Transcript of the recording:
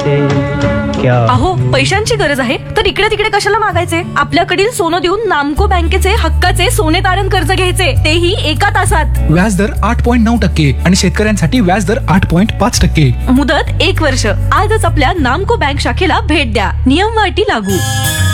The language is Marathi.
से क्या? अहो, पैशांची गरज आहे तर इकडे तिकडे कशाला मागायचे? आपल्याकडील सोनं देऊन नामको बँकेचे हक्काचे सोने तारण कर्ज घ्यायचे, तेही एका तासात. व्याजदर 8.9% आणि शेतकऱ्यांसाठी व्याजदर 8.5%. मुदत 1 वर्ष. आजच आपल्या नामको बँक शाखेला भेट द्या. नियम व अटी लागू.